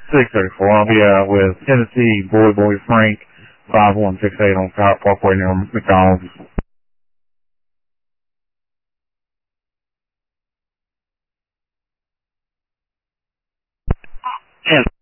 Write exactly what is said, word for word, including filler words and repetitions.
six thirty-four. I'll be uh, with Tennessee Boy Boy Frank, five one six eight on Scott Parkway near McDonald's. And